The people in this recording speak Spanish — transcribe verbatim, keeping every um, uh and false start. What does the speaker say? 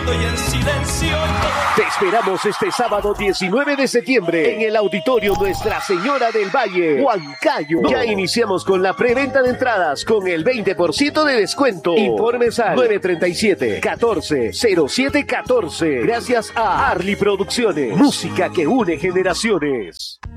estoy en silencio. Te esperamos este sábado diecinueve de septiembre en el Auditorio Nuestra Señora del Valle, Huancayo. Ya iniciamos con la preventa de entradas con el veinte por ciento de descuento. Informes al nueve tres siete, catorce, cero siete catorce. Gracias a Arli Producciones, música que une generaciones.